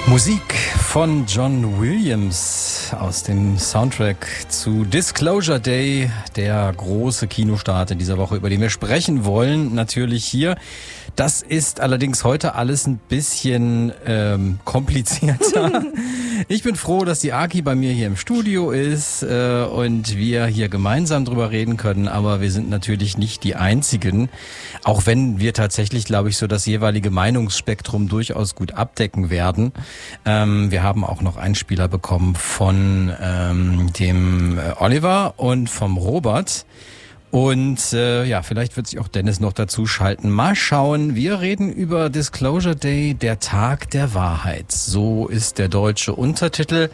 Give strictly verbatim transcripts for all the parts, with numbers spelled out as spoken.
Musik von John Williams aus dem Soundtrack zu Disclosure Day, der große Kinostart in dieser Woche, über den wir sprechen wollen, natürlich hier. Das ist allerdings heute alles ein bisschen ähm, komplizierter. Ich bin froh, dass die Aki bei mir hier im Studio ist äh, und wir hier gemeinsam drüber reden können, aber wir sind natürlich nicht die Einzigen, auch wenn wir tatsächlich, glaube ich, so das jeweilige Meinungsspektrum durchaus gut abdecken werden. Ähm, wir haben auch noch Einspieler bekommen von ähm, dem Oliver und vom Robert. Und äh, ja, vielleicht wird sich auch Dennis noch dazu schalten. Mal schauen, wir reden über Disclosure Day, der Tag der Wahrheit. So ist der deutsche Untertitel.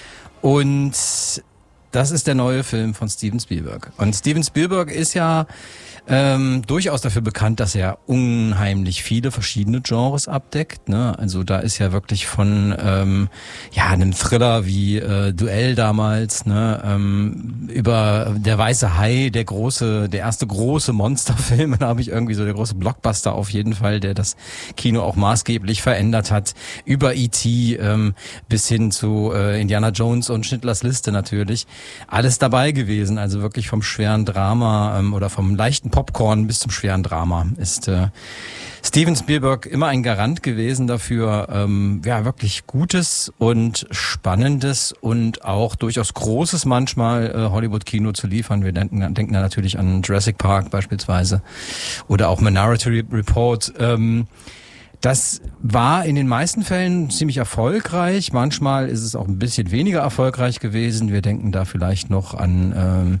Und das ist der neue Film von Steven Spielberg. Und Steven Spielberg ist ja ähm, durchaus dafür bekannt, dass er unheimlich viele verschiedene Genres abdeckt. Ne? Also da ist ja wirklich von ähm, ja einem Thriller wie äh, Duell damals, ne? ähm, über Der Weiße Hai, der große, der erste große Monsterfilm, da habe ich irgendwie so der große Blockbuster auf jeden Fall, der das Kino auch maßgeblich verändert hat, über E T ähm, bis hin zu äh, Indiana Jones und Schindlers Liste natürlich. Alles dabei gewesen, also wirklich vom schweren Drama ähm, oder vom leichten Popcorn bis zum schweren Drama ist äh, Steven Spielberg immer ein Garant gewesen dafür, ähm, ja wirklich Gutes und Spannendes und auch durchaus Großes manchmal äh, Hollywood-Kino zu liefern. Wir denken, denken da natürlich an Jurassic Park beispielsweise oder auch Minority Report. Ähm, Das war in den meisten Fällen ziemlich erfolgreich. Manchmal ist es auch ein bisschen weniger erfolgreich gewesen. Wir denken da vielleicht noch an ähm,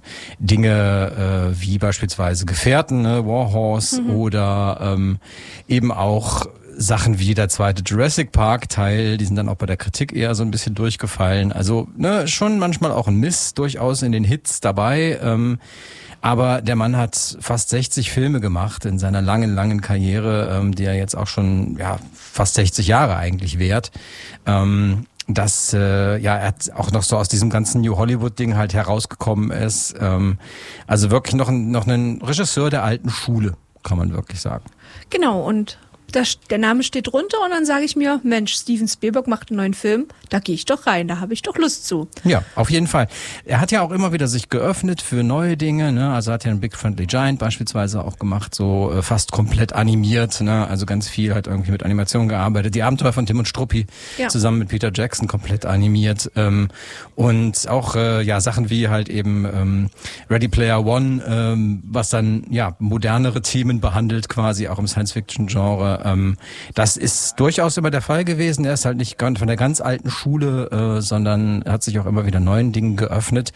Dinge äh, wie beispielsweise Gefährten, ne? War Horse mhm. oder ähm, eben auch Sachen wie der zweite Jurassic Park Teil, die sind dann auch bei der Kritik eher so ein bisschen durchgefallen. Also ne, schon manchmal auch ein Miss durchaus in den Hits dabei. Ähm, Aber der Mann hat fast sechzig Filme gemacht in seiner langen, langen Karriere, ähm, die er jetzt auch schon ja fast sechzig Jahre eigentlich währt. Ähm, dass äh, ja er hat auch noch so aus diesem ganzen New Hollywood-Ding halt herausgekommen ist. Ähm, also wirklich noch, ein, noch ein Regisseur der alten Schule, kann man wirklich sagen. Genau, und das, der Name steht drunter und dann sage ich mir, Mensch, Steven Spielberg macht einen neuen Film, da gehe ich doch rein, da habe ich doch Lust zu. Ja, auf jeden Fall. Er hat ja auch immer wieder sich geöffnet für neue Dinge, ne? Also hat ja einen Big Friendly Giant beispielsweise auch gemacht, so äh, fast komplett animiert, ne? Also ganz viel hat irgendwie mit Animation gearbeitet. Die Abenteuer von Tim und Struppi ja. zusammen mit Peter Jackson komplett animiert ähm, und auch äh, ja Sachen wie halt eben ähm, Ready Player One, ähm, was dann ja modernere Themen behandelt, quasi auch im Science-Fiction-Genre. Ähm, das ist durchaus immer der Fall gewesen. Er ist halt nicht von der ganz alten Schule, äh, sondern hat sich auch immer wieder neuen Dingen geöffnet.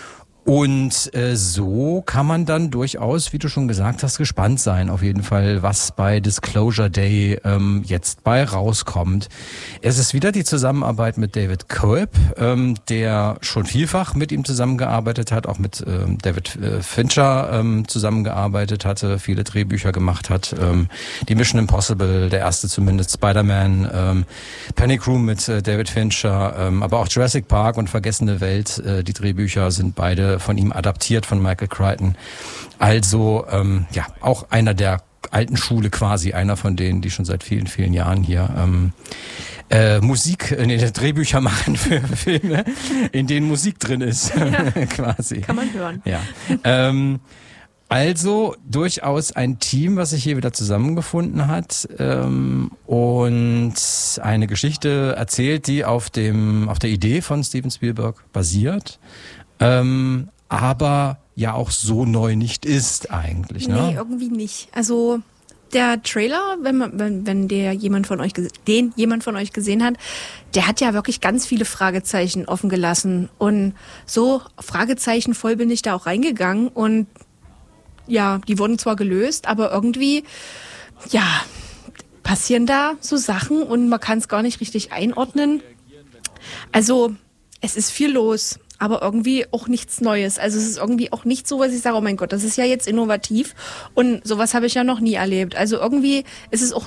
Und äh, so kann man dann durchaus, wie du schon gesagt hast, gespannt sein, auf jeden Fall, was bei Disclosure Day ähm, jetzt bei rauskommt. Es ist wieder die Zusammenarbeit mit David Coeb, ähm, der schon vielfach mit ihm zusammengearbeitet hat, auch mit ähm, David äh, Fincher ähm, zusammengearbeitet hatte, viele Drehbücher gemacht hat. Ähm, die Mission Impossible, der erste zumindest, Spider-Man, ähm, Panic Room mit äh, David Fincher, ähm, aber auch Jurassic Park und Vergessene Welt, äh, die Drehbücher sind beide von ihm adaptiert, von Michael Crichton. Also ähm, ja, auch einer der alten Schule quasi, einer von denen, die schon seit vielen, vielen Jahren hier ähm, äh, Musik, äh, nee, Drehbücher machen für Filme, in denen Musik drin ist, ja, quasi. Kann man hören. Ja. Ähm, Also durchaus ein Team, was sich hier wieder zusammengefunden hat ähm, und eine Geschichte erzählt, die auf dem auf der Idee von Steven Spielberg basiert, ähm, aber ja auch so neu nicht ist eigentlich. Ne? Nee, irgendwie nicht. Also der Trailer, wenn man, wenn, wenn der jemand von euch den jemand von euch gesehen hat, der hat ja wirklich ganz viele Fragezeichen offen gelassen und so Fragezeichen voll bin ich da auch reingegangen und ja, die wurden zwar gelöst, aber irgendwie, ja, passieren da so Sachen und man kann es gar nicht richtig einordnen. Also, es ist viel los, aber irgendwie auch nichts Neues. Also es ist irgendwie auch nicht so, was ich sage, oh mein Gott, das ist ja jetzt innovativ und sowas habe ich ja noch nie erlebt. Also irgendwie ist es auch nicht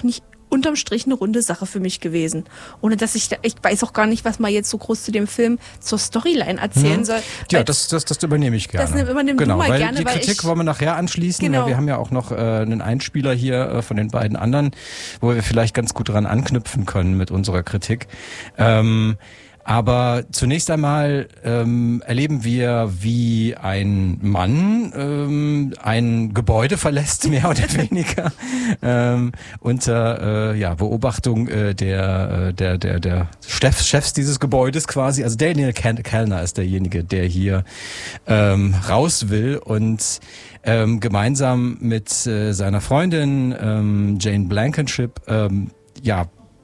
unterm Strich eine runde Sache für mich gewesen. Ohne dass ich, da, ich weiß auch gar nicht, was man jetzt so groß zu dem Film zur Storyline erzählen hm. soll. Ja, das, das, das übernehme ich gerne. Das übernimm genau, du mal weil gerne. Die weil Kritik ich, wollen wir nachher anschließen. Genau. Ja, wir haben ja auch noch äh, einen Einspieler hier äh, von den beiden anderen, wo wir vielleicht ganz gut dran anknüpfen können mit unserer Kritik. Ähm, Aber zunächst einmal ähm, erleben wir, wie ein Mann ähm, ein Gebäude verlässt, mehr oder weniger, ähm, unter äh, ja, Beobachtung äh, der, äh, der, der, der Chefs, Chefs dieses Gebäudes quasi. Also Daniel Kellner ist derjenige, der hier ähm, raus will und ähm, gemeinsam mit äh, seiner Freundin ähm, Jane Blankenship ähm, ja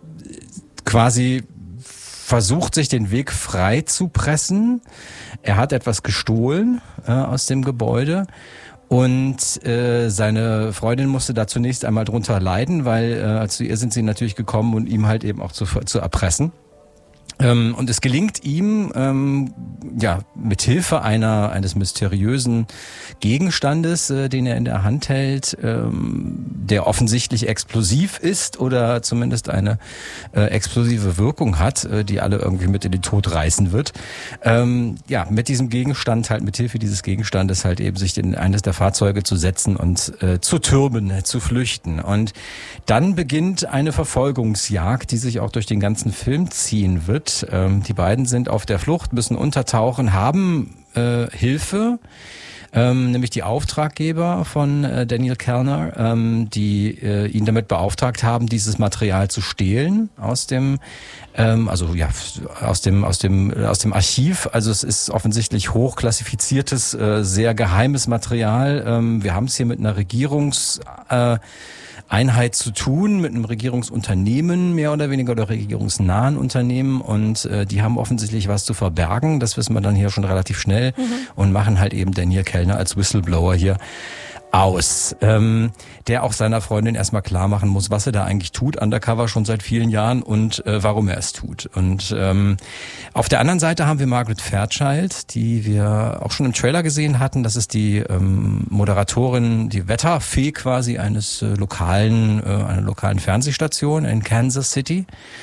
quasi versucht, sich den Weg frei zu pressen. Er hat etwas gestohlen äh, aus dem Gebäude und äh, seine Freundin musste da zunächst einmal drunter leiden, weil äh, zu ihr sind sie natürlich gekommen, um ihm halt eben auch zu, zu erpressen. Ähm, und es gelingt ihm, ähm, ja, mit Hilfe einer eines mysteriösen Gegenstandes, äh, den er in der Hand hält, ähm, der offensichtlich explosiv ist oder zumindest eine äh, explosive Wirkung hat, äh, die alle irgendwie mit in den Tod reißen wird. Ähm, ja, mit diesem Gegenstand halt, mit Hilfe dieses Gegenstandes halt eben sich in eines der Fahrzeuge zu setzen und äh, zu türmen, äh, zu flüchten. Und dann beginnt eine Verfolgungsjagd, die sich auch durch den ganzen Film ziehen wird. Ähm, die beiden sind auf der Flucht, müssen untertauchen, haben äh, Hilfe, ähm, nämlich die Auftraggeber von äh, Daniel Kellner, ähm, die äh, ihn damit beauftragt haben, dieses Material zu stehlen aus dem, ähm, also ja, aus dem aus dem aus dem Archiv. Also es ist offensichtlich hochklassifiziertes, äh, sehr geheimes Material. Ähm, wir haben es hier mit einer Regierungs äh, Einheit zu tun, mit einem Regierungsunternehmen mehr oder weniger oder regierungsnahen Unternehmen und äh, die haben offensichtlich was zu verbergen, das wissen wir dann hier schon relativ schnell mhm. und machen halt eben Daniel Kellner als Whistleblower hier aus, ähm, der auch seiner Freundin erstmal klar machen muss, was er da eigentlich tut, undercover schon seit vielen Jahren und äh, warum er es tut. Und ähm, auf der anderen Seite haben wir Margaret Fairchild, die wir auch schon im Trailer gesehen hatten. Das ist die ähm, Moderatorin, die Wetterfee quasi eines äh, lokalen, äh, einer lokalen Fernsehstation in Kansas City.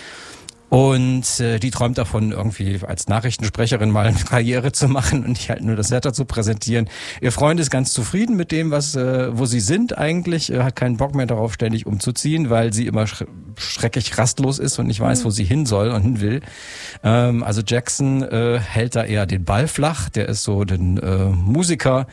Und äh, die träumt davon, irgendwie als Nachrichtensprecherin mal eine Karriere zu machen und nicht halt nur das Wetter zu präsentieren. Ihr Freund ist ganz zufrieden mit dem, was äh, wo sie sind eigentlich, äh, hat keinen Bock mehr darauf, ständig umzuziehen, weil sie immer sch- schrecklich rastlos ist und nicht weiß, mhm. wo sie hin soll und hin will. Ähm, also Jackson äh, hält da eher den Ball flach, der ist so ein äh, Musiker,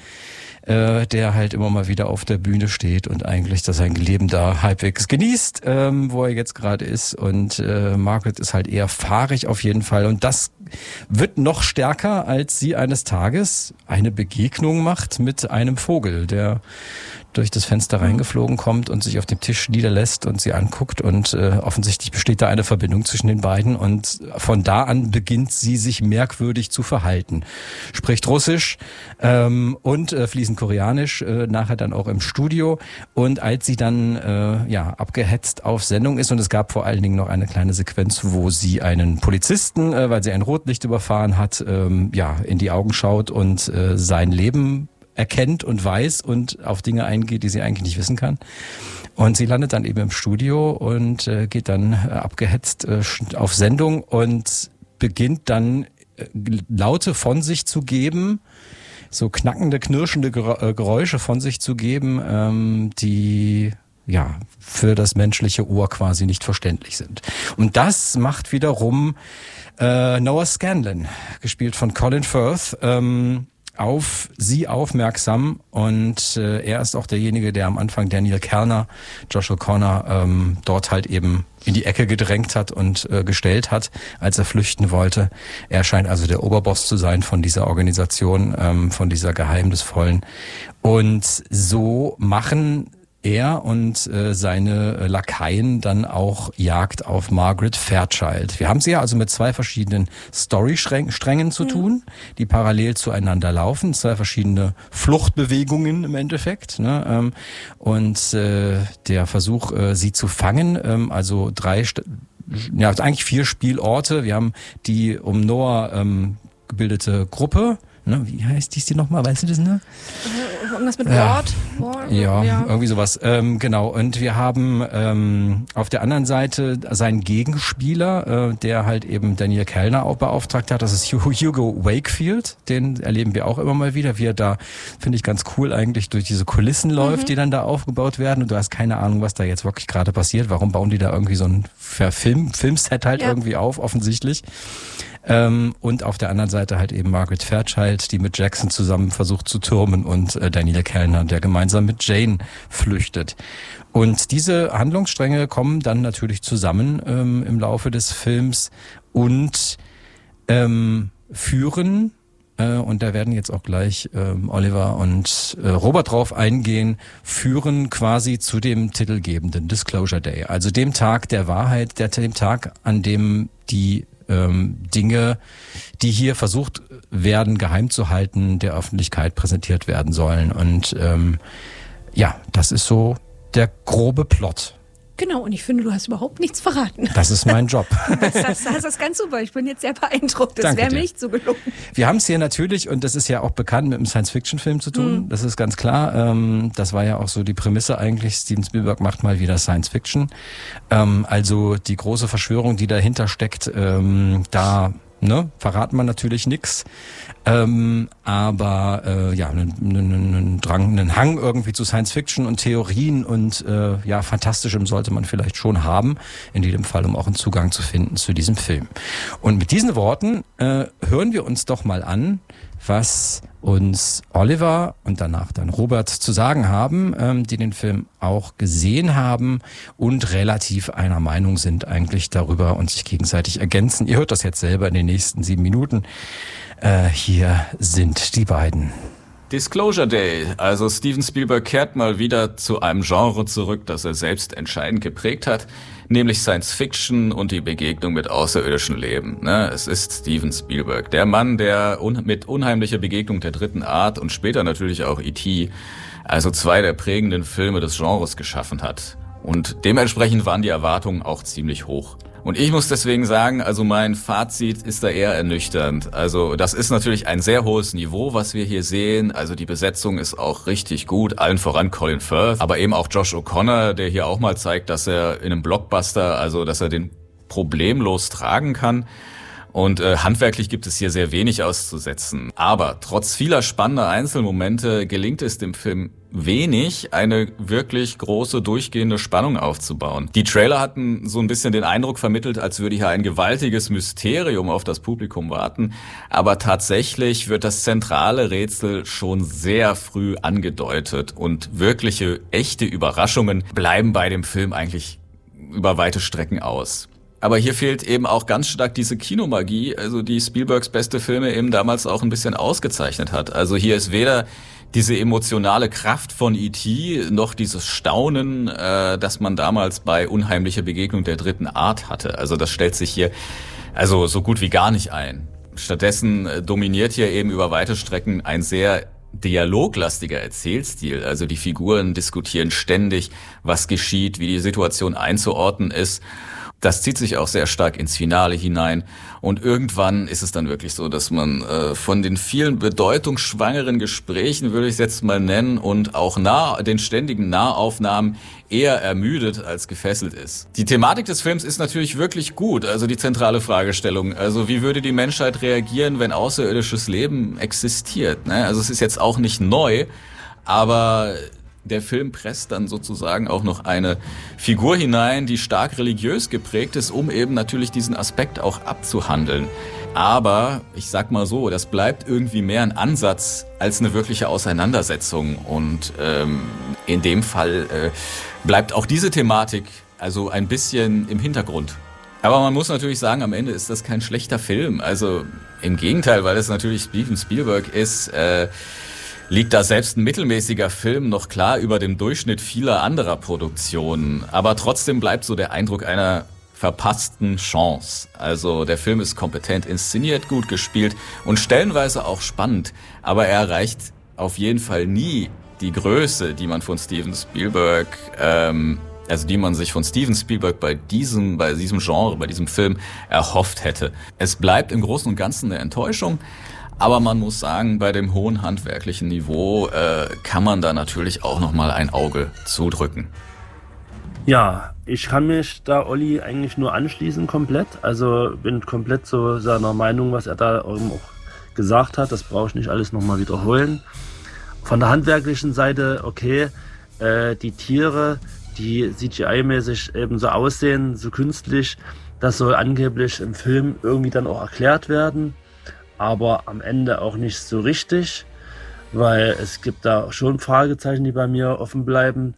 äh, der halt immer mal wieder auf der Bühne steht und eigentlich das sein Leben da halbwegs genießt, ähm, wo er jetzt gerade ist. Und äh, Margaret ist halt eher fahrig auf jeden Fall. Und das wird noch stärker, als sie eines Tages eine Begegnung macht mit einem Vogel, der durch das Fenster reingeflogen kommt und sich auf dem Tisch niederlässt und sie anguckt und äh, offensichtlich besteht da eine Verbindung zwischen den beiden und von da an beginnt sie sich merkwürdig zu verhalten. Spricht Russisch ähm, und äh, fließend Koreanisch, äh, nachher dann auch im Studio und als sie dann äh, ja abgehetzt auf Sendung ist und es gab vor allen Dingen noch eine kleine Sequenz, wo sie einen Polizisten, äh, weil sie ein Rotlicht überfahren hat, ähm, ja in die Augen schaut und äh, sein Leben erkennt und weiß und auf Dinge eingeht, die sie eigentlich nicht wissen kann. Und sie landet dann eben im Studio und äh, geht dann äh, abgehetzt äh, auf Sendung und beginnt dann äh, Laute von sich zu geben, so knackende, knirschende Geräusche von sich zu geben, ähm, die ja für das menschliche Ohr quasi nicht verständlich sind. Und das macht wiederum äh, Noah Scanlon, gespielt von Colin Firth, ähm, auf sie aufmerksam und äh, er ist auch derjenige, der am Anfang Daniel Kellner, Josh O'Connor ähm, dort halt eben in die Ecke gedrängt hat und äh, gestellt hat, als er flüchten wollte. Er scheint also der Oberboss zu sein von dieser Organisation, ähm, von dieser geheimnisvollen. Und so machen er und äh, seine Lakaien dann auch Jagd auf Margaret Fairchild. Wir haben sie ja also mit zwei verschiedenen Storysträngen zu tun, die parallel zueinander laufen, zwei verschiedene Fluchtbewegungen im Endeffekt, ne? Ähm, und äh, der Versuch, äh, sie zu fangen, ähm, also drei, St- ja eigentlich vier Spielorte. Wir haben die um Noah ähm, gebildete Gruppe. Ne? Wie heißt dies die nochmal? Weißt du das, ne? Irgendwas mit ja. Ward? Fall. Ja, ja. irgendwie sowas. Ähm, genau. Und wir haben ähm, auf der anderen Seite seinen Gegenspieler, äh, der halt eben Daniel Kellner auch beauftragt hat. Das ist Hugo Wakefield. Den erleben wir auch immer mal wieder, wie er da, finde ich ganz cool eigentlich, durch diese Kulissen läuft, mhm. die dann da aufgebaut werden. Und du hast keine Ahnung, was da jetzt wirklich gerade passiert. Warum bauen die da irgendwie so ein Film, Filmset halt ja. irgendwie auf, offensichtlich. Ähm, und auf der anderen Seite halt eben Margaret Fairchild, die mit Jackson zusammen versucht zu türmen, und äh, Daniel Kellner, der gemeinsam mit Jane flüchtet. Und diese Handlungsstränge kommen dann natürlich zusammen ähm, im Laufe des Films und ähm, führen, äh, und da werden jetzt auch gleich ähm, Oliver und äh, Robert drauf eingehen, führen quasi zu dem titelgebenden Disclosure Day, also dem Tag der Wahrheit, der, dem Tag, an dem die ähm, Dinge, die hier versucht werden, geheim zu halten, der Öffentlichkeit präsentiert werden sollen. Und ähm, ja, das ist so der grobe Plot. Genau, und ich finde, du hast überhaupt nichts verraten. Das ist mein Job. Das, das, das ist ganz super. Ich bin jetzt sehr beeindruckt. Das wäre mir nicht so gelungen. Wir haben es hier natürlich, und das ist ja auch bekannt, mit einem Science-Fiction-Film zu tun. Mhm. Das ist ganz klar. Ähm, das war ja auch so die Prämisse eigentlich. Steven Spielberg macht mal wieder Science-Fiction. Ähm, also die große Verschwörung, die dahinter steckt, ähm, da ne, verraten wir natürlich nichts. Ähm, aber äh, ja, einen, einen Drang, einen Hang irgendwie zu Science-Fiction und Theorien und äh, ja, Fantastischem sollte man vielleicht schon haben, in jedem Fall, um auch einen Zugang zu finden zu diesem Film. Und mit diesen Worten äh, hören wir uns doch mal an, was uns Oliver und danach dann Robert zu sagen haben, ähm, die den Film auch gesehen haben und relativ einer Meinung sind eigentlich darüber und sich gegenseitig ergänzen. Ihr hört das jetzt selber in den nächsten sieben Minuten. Äh, hier sind die beiden. Disclosure Day. Also Steven Spielberg kehrt mal wieder zu einem Genre zurück, das er selbst entscheidend geprägt hat, nämlich Science Fiction und die Begegnung mit außerirdischen Leben. Ne? Es ist Steven Spielberg, der Mann, der un- mit unheimlicher Begegnung der dritten Art und später natürlich auch E T, also zwei der prägenden Filme des Genres geschaffen hat. Und dementsprechend waren die Erwartungen auch ziemlich hoch. Und ich muss deswegen sagen, also mein Fazit ist da eher ernüchternd. Also das ist natürlich ein sehr hohes Niveau, was wir hier sehen. Also die Besetzung ist auch richtig gut, allen voran Colin Firth, aber eben auch Josh O'Connor, der hier auch mal zeigt, dass er in einem Blockbuster, also dass er den problemlos tragen kann. Und äh, handwerklich gibt es hier sehr wenig auszusetzen. Aber trotz vieler spannender Einzelmomente gelingt es dem Film wenig, eine wirklich große, durchgehende Spannung aufzubauen. Die Trailer hatten so ein bisschen den Eindruck vermittelt, als würde hier ein gewaltiges Mysterium auf das Publikum warten. Aber tatsächlich wird das zentrale Rätsel schon sehr früh angedeutet. Und wirkliche, echte Überraschungen bleiben bei dem Film eigentlich über weite Strecken aus. Aber hier fehlt eben auch ganz stark diese Kinomagie, also die Spielbergs beste Filme eben damals auch ein bisschen ausgezeichnet hat. Also hier ist weder diese emotionale Kraft von E T noch dieses Staunen, äh, das man damals bei Unheimliche Begegnung der dritten Art hatte. Also das stellt sich hier also so gut wie gar nicht ein. Stattdessen äh, dominiert hier eben über weite Strecken ein sehr dialoglastiger Erzählstil. Also die Figuren diskutieren ständig, was geschieht, wie die Situation einzuordnen ist. Das zieht sich auch sehr stark ins Finale hinein und irgendwann ist es dann wirklich so, dass man äh, von den vielen bedeutungsschwangeren Gesprächen, würde ich es jetzt mal nennen, und auch nah, den ständigen Nahaufnahmen eher ermüdet als gefesselt ist. Die Thematik des Films ist natürlich wirklich gut, also die zentrale Fragestellung. Also wie würde die Menschheit reagieren, wenn außerirdisches Leben existiert? Ne? Also es ist jetzt auch nicht neu, aber der Film presst dann sozusagen auch noch eine Figur hinein, die stark religiös geprägt ist, um eben natürlich diesen Aspekt auch abzuhandeln. Aber ich sag mal so, das bleibt irgendwie mehr ein Ansatz als eine wirkliche Auseinandersetzung. Und ähm, in dem Fall äh, bleibt auch diese Thematik also ein bisschen im Hintergrund. Aber man muss natürlich sagen, am Ende ist das kein schlechter Film. Also im Gegenteil, weil es natürlich Steven Spielberg ist, äh, liegt da selbst ein mittelmäßiger Film noch klar über dem Durchschnitt vieler anderer Produktionen. Aber trotzdem bleibt so der Eindruck einer verpassten Chance. Also der Film ist kompetent inszeniert, gut gespielt und stellenweise auch spannend. Aber er erreicht auf jeden Fall nie die Größe, die man von Steven Spielberg, ähm, also die man sich von Steven Spielberg bei diesem, bei diesem Genre, bei diesem Film erhofft hätte. Es bleibt im Großen und Ganzen eine Enttäuschung. Aber man muss sagen, bei dem hohen handwerklichen Niveau äh, kann man da natürlich auch nochmal ein Auge zudrücken. Ja, ich kann mich da Olli eigentlich nur anschließen komplett. Also bin komplett so seiner Meinung, was er da auch gesagt hat. Das brauche ich nicht alles nochmal wiederholen. Von der handwerklichen Seite, okay, äh, die Tiere, die C G I-mäßig eben so aussehen, so künstlich, das soll angeblich im Film irgendwie dann auch erklärt werden. Aber am Ende auch nicht so richtig, weil es gibt da schon Fragezeichen, die bei mir offen bleiben.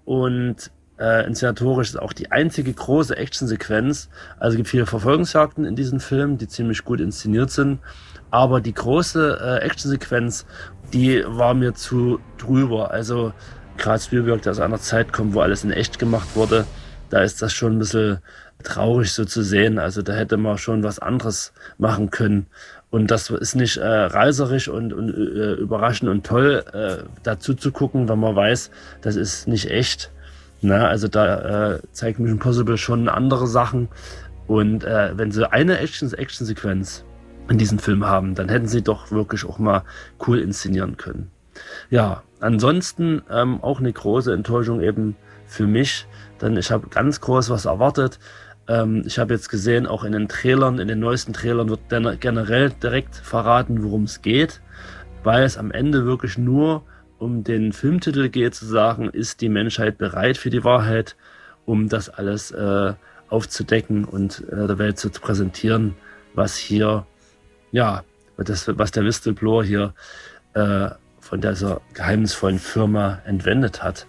Und Äh, inszenatorisch ist auch die einzige große Actionsequenz. Also es gibt viele Verfolgungsjagden in diesem Film, die ziemlich gut inszeniert sind. Aber die große äh, Actionsequenz, die war mir zu drüber. Also gerade Spielberg, der aus einer Zeit kommt, wo alles in echt gemacht wurde, da ist das schon ein bisschen traurig so zu sehen. Also da hätte man schon was anderes machen können. Und das ist nicht äh, reißerisch und, und äh, überraschend und toll, äh, dazu zu gucken, wenn man weiß, das ist nicht echt. Na, also da äh, zeigt Mission Impossible schon andere Sachen. Und äh, wenn sie eine Action-Sequenz in diesem Film haben, dann hätten sie doch wirklich auch mal cool inszenieren können. Ja, ansonsten ähm, auch eine große Enttäuschung eben für mich, denn ich habe ganz groß was erwartet. Ähm, ich habe jetzt gesehen, auch in den Trailern, in den neuesten Trailern wird generell direkt verraten, worum es geht, weil es am Ende wirklich nur um den Filmtitel geht, zu sagen, ist die Menschheit bereit für die Wahrheit, um das alles äh, aufzudecken und äh, der Welt zu präsentieren, was hier, ja, das, was der Whistleblower hier äh, von dieser geheimnisvollen Firma entwendet hat,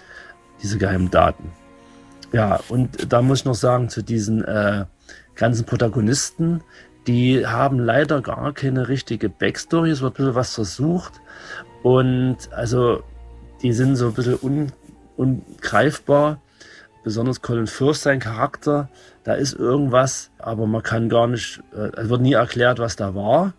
diese geheimen Daten. Ja, und da muss ich noch sagen, zu diesen äh, ganzen Protagonisten, die haben leider gar keine richtige Backstory, es wird ein bisschen was versucht. Und also die sind so ein bisschen un, ungreifbar, besonders Colin Firth, sein Charakter, da ist irgendwas, aber man kann gar nicht, äh, es wird nie erklärt, was da war.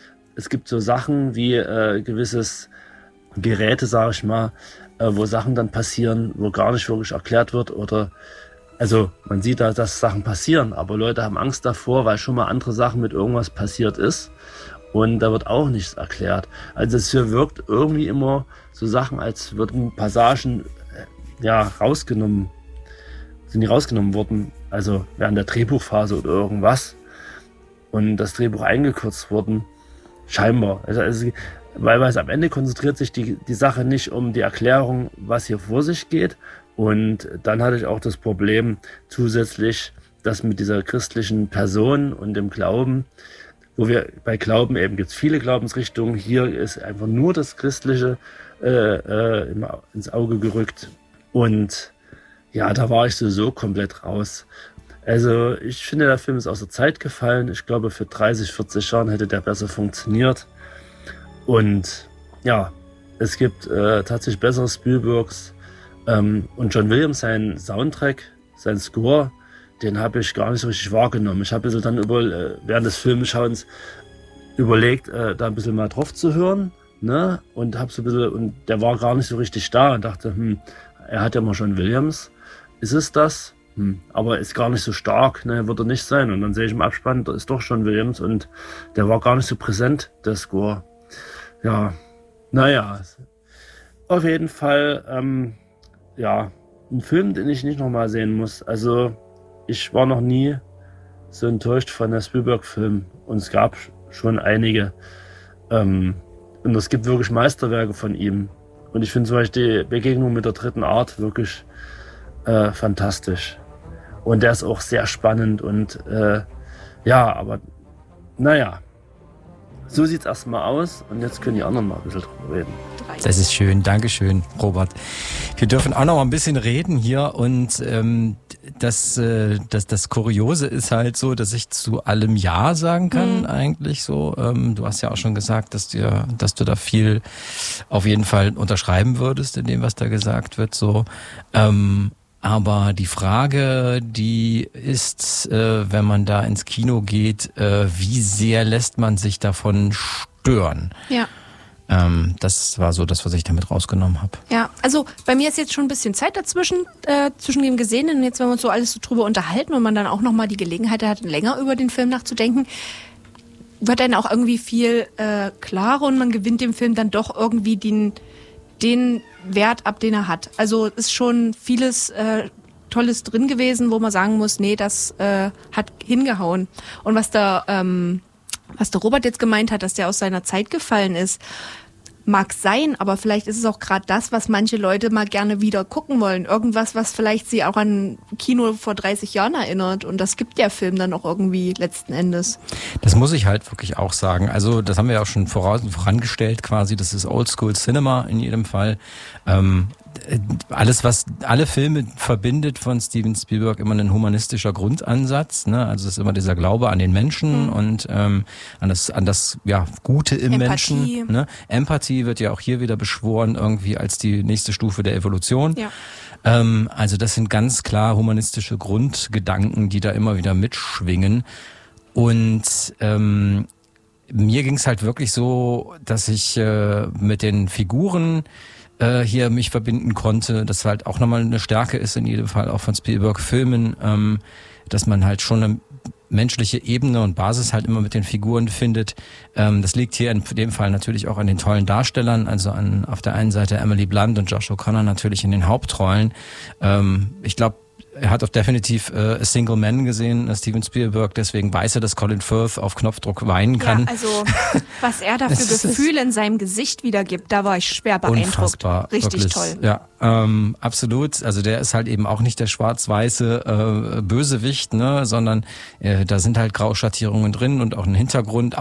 Es gibt so Sachen wie äh, gewisses Geräte, sage ich mal, äh, wo Sachen dann passieren, wo gar nicht wirklich erklärt wird oder, also man sieht da, dass Sachen passieren, aber Leute haben Angst davor, weil schon mal andere Sachen mit irgendwas passiert ist. Und da wird auch nichts erklärt. Also es hier wirkt irgendwie immer so Sachen, als würden Passagen äh, ja rausgenommen, sind die rausgenommen worden, also während der Drehbuchphase oder irgendwas. Und das Drehbuch eingekürzt worden, scheinbar. Also, also weil, weil es am Ende konzentriert sich die, die Sache nicht um die Erklärung, was hier vor sich geht. Und dann hatte ich auch das Problem zusätzlich, dass mit dieser christlichen Person und dem Glauben, wo wir bei Glauben eben gibt es viele Glaubensrichtungen. Hier ist einfach nur das Christliche äh, äh, ins Auge gerückt. Und ja, da war ich sowieso komplett raus. Also ich finde, der Film ist aus der Zeit gefallen. Ich glaube, für dreißig, vierzig Jahren hätte der besser funktioniert. Und ja, es gibt äh, tatsächlich bessere Spielbergs. Ähm, und John Williams, sein Soundtrack, sein Score, den habe ich gar nicht so richtig wahrgenommen. Ich habe ein bisschen dann über, äh, während des Filmschauens überlegt, äh, da ein bisschen mal drauf zu hören, ne? Und habe so ein bisschen, und der war gar nicht so richtig da und dachte, hm, er hat ja mal John Williams. Ist es das? Hm, aber ist gar nicht so stark, ne? Wird er nicht sein. Und dann sehe ich im Abspann, da ist doch John Williams und der war gar nicht so präsent, der Score. Ja, naja. Auf jeden Fall, ähm, ja, ein Film, den ich nicht nochmal sehen muss. Also, ich war noch nie so enttäuscht von der Spielberg-Film und es gab schon einige. Ähm, und es gibt wirklich Meisterwerke von ihm. Und ich finde zum Beispiel die Begegnung mit der dritten Art wirklich äh, fantastisch. Und der ist auch sehr spannend und äh, ja, aber naja, so sieht's erstmal aus und jetzt können die anderen mal ein bisschen drüber reden. Das ist schön, Dankeschön, Robert. Wir dürfen auch noch mal ein bisschen reden hier und ähm, das, äh, das, das Kuriose ist halt so, dass ich zu allem Ja sagen kann, mhm. eigentlich so. Ähm, du hast ja auch schon gesagt, dass, dir, dass du da viel auf jeden Fall unterschreiben würdest in dem, was da gesagt wird. So. Ähm, aber die Frage, die ist, äh, wenn man da ins Kino geht, äh, wie sehr lässt man sich davon stören? Ja. Ähm, das war so das, was ich damit rausgenommen habe. Ja, also bei mir ist jetzt schon ein bisschen Zeit dazwischen, äh, zwischen dem Gesehenen und jetzt, wenn wir uns so alles so drüber unterhalten und man dann auch nochmal die Gelegenheit hat, länger über den Film nachzudenken. wird dann auch irgendwie viel äh, klarer und man gewinnt dem Film dann doch irgendwie den, den Wert ab, den er hat. Also ist schon vieles äh, Tolles drin gewesen, wo man sagen muss, nee, das äh, hat hingehauen. Und was der, ähm, was der Robert jetzt gemeint hat, dass der aus seiner Zeit gefallen ist, mag sein, aber vielleicht ist es auch gerade das, was manche Leute mal gerne wieder gucken wollen. Irgendwas, was vielleicht sie auch an Kino vor dreißig Jahren erinnert. Und das gibt der Film dann auch irgendwie letzten Endes. Das muss ich halt wirklich auch sagen. Also das haben wir ja auch schon voraus, vorangestellt quasi. Das ist Oldschool Cinema in jedem Fall. Ähm, alles, was alle Filme verbindet von Steven Spielberg, immer ein humanistischer Grundansatz. Ne? Also es ist immer dieser Glaube an den Menschen mhm. und ähm, an das, an das ja, Gute im Empathie. Menschen. Ne? Empathie wird ja auch hier wieder beschworen irgendwie als die nächste Stufe der Evolution. Ja. Ähm, also das sind ganz klar humanistische Grundgedanken, die da immer wieder mitschwingen. Und ähm, mir ging es halt wirklich so, dass ich äh, mit den Figuren hier mich verbinden konnte, das halt auch nochmal eine Stärke ist in jedem Fall auch von Spielberg-Filmen, ähm, dass man halt schon eine menschliche Ebene und Basis halt immer mit den Figuren findet. Ähm, das liegt hier in dem Fall natürlich auch an den tollen Darstellern, also an auf der einen Seite Emily Blunt und Josh O'Connor natürlich in den Hauptrollen. Ähm, ich glaube, er hat auch definitiv äh, A Single Man gesehen, äh, Steven Spielberg, deswegen weiß er, dass Colin Firth auf Knopfdruck weinen kann. Ja, also was er da für Gefühle in seinem Gesicht wiedergibt, da war ich schwer beeindruckt. Unfassbar, richtig wirklich, toll. Ja, ähm, absolut. Also der ist halt eben auch nicht der schwarz-weiße äh, Bösewicht, ne, sondern äh, da sind halt Grauschattierungen drin und auch ein Hintergrund.